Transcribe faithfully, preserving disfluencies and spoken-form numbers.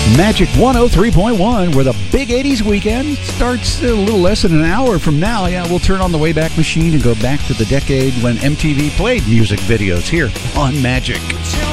Magic one oh three point one, where the big eighties weekend starts a little less than an hour from now. Yeah, we'll turn on the Wayback Machine and go back to the decade when M T V played music videos here on Magic.